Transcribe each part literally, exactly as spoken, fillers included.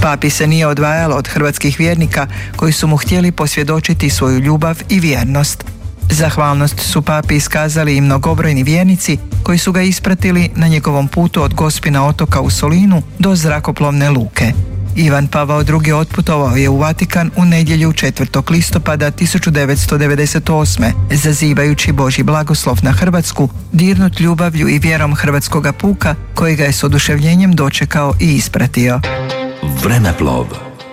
Papi se nije odvajalo od hrvatskih vjernika koji su mu htjeli posvjedočiti svoju ljubav i vjernost. Zahvalnost su papi iskazali i mnogobrojni vjernici koji su ga ispratili na njegovom putu od Gospina otoka u Solinu do zrakoplovne luke. Ivan Pavao drugi otputovao je u Vatikan u nedjelju četvrtog listopada tisuću devetsto devedeset osme zazivajući Božji blagoslov na Hrvatsku, dirnut ljubavlju i vjerom hrvatskoga puka koji ga je s oduševljenjem dočekao i ispratio. Vremeplov.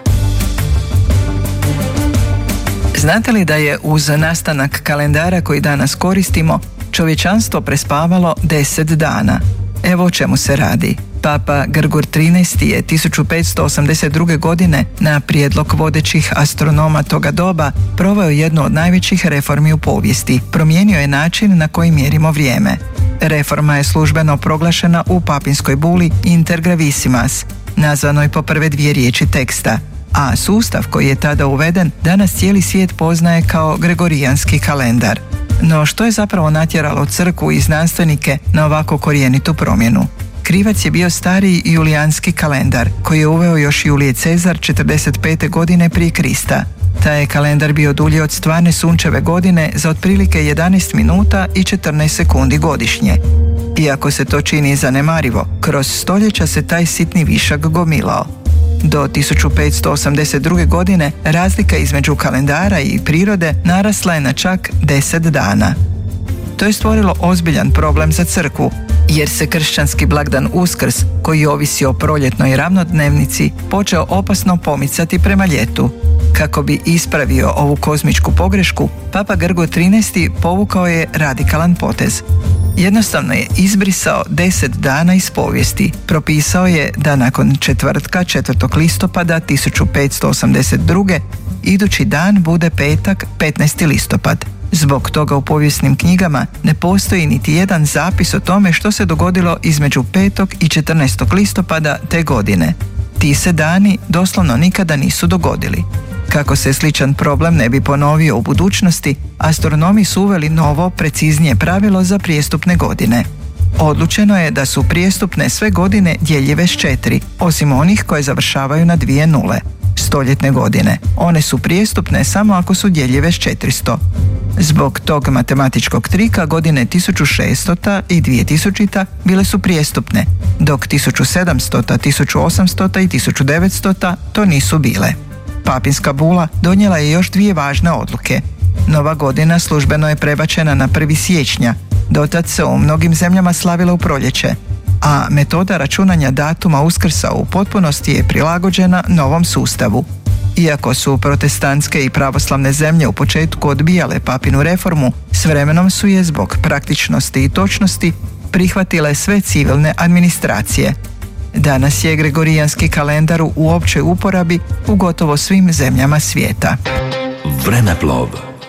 Znate li da je uz nastanak kalendara koji danas koristimo, čovječanstvo prespavalo deset dana? Evo o čemu se radi. Papa Grgur trinaesti je tisuću petsto osamdeset druge. godine na prijedlog vodećih astronoma toga doba proveo jednu od najvećih reformi u povijesti. Promijenio je način na koji mjerimo vrijeme. Reforma je službeno proglašena u papinskoj buli Inter Gravissimas, nazvanoj po prve dvije riječi teksta, a sustav koji je tada uveden danas cijeli svijet poznaje kao Gregorijanski kalendar. No što je zapravo natjeralo crkvu i znanstvenike na ovako korijenitu promjenu? Krivac je bio stariji julijanski kalendar koji je uveo još Julije Cezar četrdeset pete. godine prije Krista. Taj je kalendar bio dulji od stvarne sunčeve godine za otprilike jedanaest minuta i četrnaest sekundi godišnje. Iako se to čini zanemarivo, kroz stoljeća se taj sitni višak gomilao. Do tisuću petsto osamdeset druge. godine razlika između kalendara i prirode narasla je na čak deset dana. To je stvorilo ozbiljan problem za crkvu, jer se kršćanski blagdan Uskrs, koji ovisi o proljetnoj ravnodnevnici, počeo opasno pomicati prema ljetu. Kako bi ispravio ovu kozmičku pogrešku, Papa Grgur trinaesti povukao je radikalan potez. Jednostavno je izbrisao deset dana iz povijesti. Propisao je da nakon četvrtka četvrtog listopada tisuću petsto osamdeset druge. idući dan bude petak petnaesti listopad. Zbog toga u povijesnim knjigama ne postoji niti jedan zapis o tome što se dogodilo između petog i četrnaestog listopada te godine. Ti se dani doslovno nikada nisu dogodili. Kako se sličan problem ne bi ponovio u budućnosti, astronomi su uveli novo, preciznije pravilo za prijestupne godine. Odlučeno je da su prijestupne sve godine djeljive s četiri, osim onih koje završavaju na dvije nule. Stoljetne godine. One su prijestupne samo ako su djeljive s četiristo. Zbog tog matematičkog trika godine tisuću šeststo. i dvije tisućite. bile su prijestupne, dok tisuću sedamsto., tisuću osamsto. i tisuću devetsto. to nisu bile. Papinska bula donijela je još dvije važne odluke. Nova godina službeno je prebačena na prvi siječnja, dotad se u mnogim zemljama slavila u proljeće, a metoda računanja datuma Uskrsa u potpunosti je prilagođena novom sustavu. Iako su protestantske i pravoslavne zemlje u početku odbijale papinu reformu, s vremenom su je zbog praktičnosti i točnosti prihvatile sve civilne administracije. Danas je Gregorijanski kalendar u općoj uporabi u gotovo svim zemljama svijeta. Vremeplov.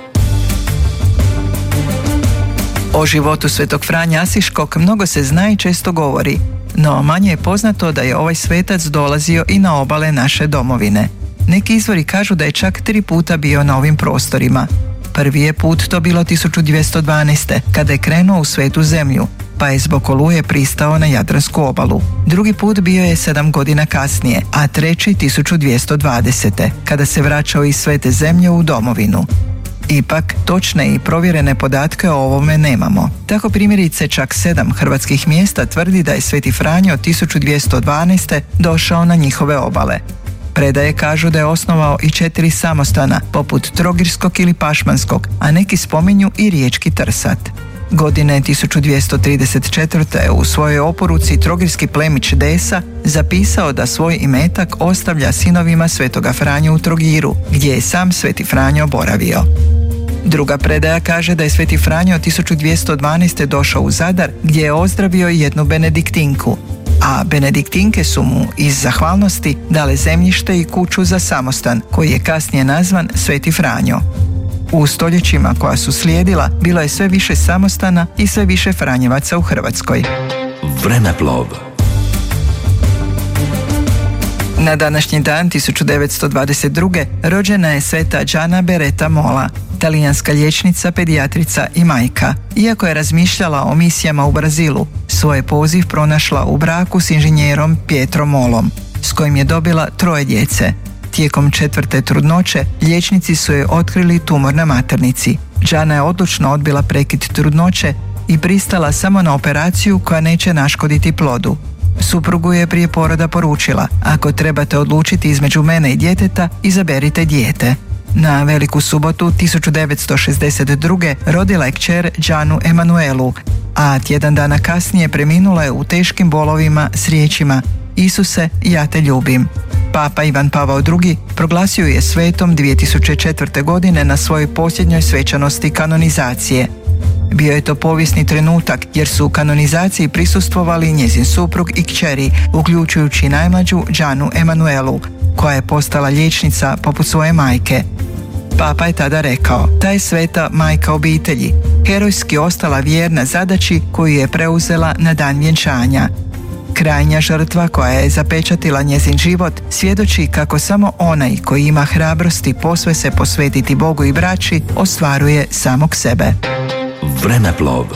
O životu Svetog Franje Asiškog mnogo se zna i često govori, no manje je poznato da je ovaj svetac dolazio i na obale naše domovine. Neki izvori kažu da je čak tri puta bio na ovim prostorima. Prvi je put to bilo tisuću dvjesto dvanaeste. kada je krenuo u Svetu zemlju, pa je zbog oluje pristao na Jadransku obalu. Drugi put bio je sedam godina kasnije, a treći tisuću dvjesto dvadesete. kada se vraćao iz Svete zemlje u domovinu. Ipak, točne i provjerene podatke o ovome nemamo. Tako primjerice čak sedam hrvatskih mjesta tvrdi da je Sveti Franjo tisuću dvjesto dvanaeste. došao na njihove obale. Predaje kažu da je osnovao i četiri samostana, poput Trogirskog ili Pašmanskog, a neki spominju i riječki Trsat. Godine tisuću dvjesto trideset četvrte. u svojoj oporuci Trogirski plemić Desa zapisao da svoj imetak ostavlja sinovima Svetoga Franju u Trogiru, gdje je sam Sveti Franjo boravio. Druga predaja kaže da je Sveti Franjo tisuću dvjesto dvanaeste. došao u Zadar, gdje je ozdravio jednu benediktinku, a benediktinke su mu iz zahvalnosti dale zemljište i kuću za samostan, koji je kasnije nazvan Sveti Franjo. U stoljećima koja su slijedila bilo je sve više samostana i sve više Franjevaca u Hrvatskoj. Vremeplov. Na današnji dan tisuću devetsto dvadeset druge. rođena je Sveta Gianna Beretta Molla, talijanska liječnica, pedijatrica i majka. Iako je razmišljala o misijama u Brazilu, svoj poziv pronašla u braku s inženjerom Pietro Mollom. s kojim je dobila troje djece. Tijekom četvrte trudnoće liječnici su joj otkrili tumor na maternici. Džana je odlučno odbila prekid trudnoće i pristala samo na operaciju koja neće naškoditi plodu. Suprugu je prije poroda poručila: ako trebate odlučiti između mene i djeteta, izaberite dijete. Na Veliku subotu tisuću devetsto šezdeset druge rodila je kćer Džanu Emanuelu, a tjedan dana kasnije preminula je u teškim bolovima s riječima: Isuse, ja te ljubim. Papa Ivan Pavao drugi proglasio je svetom dvije tisuće četvrte. godine na svojoj posljednjoj svečanosti kanonizacije. Bio je to povijesni trenutak jer su u kanonizaciji prisustvovali njezin suprug i kćeri, uključujući najmlađu Džanu Emanuelu, koja je postala liječnica poput svoje majke. Papa je tada rekao: ta je sveta majka obitelji, herojski ostala vjerna zadaći koju je preuzela na dan vjenčanja. Krajnja žrtva koja je zapečatila njezin život svjedoči kako samo onaj koji ima hrabrosti posve se posvetiti Bogu i braći ostvaruje samog sebe. Vremeplov.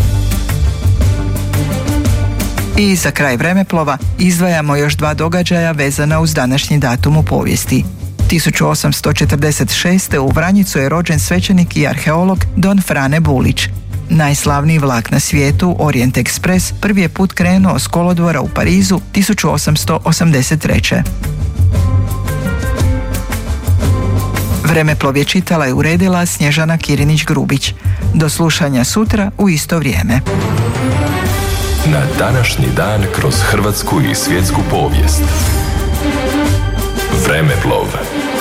I za kraj vremeplova izdvajamo još dva događaja vezana uz današnji datum u povijesti. tisuću osamsto četrdeset šeste. u Vranjicu je rođen svećenik i arheolog Don Frane Bulić. Najslavniji vlak na svijetu, Orient Express, prvi je put krenuo s kolodvora u Parizu tisuću osamsto osamdeset treće. Vremeplov je čitala i uredila Snježana Kirinić-Grubić. Do slušanja sutra u isto vrijeme. Na današnji dan kroz hrvatsku i svjetsku povijest. Vremeplov.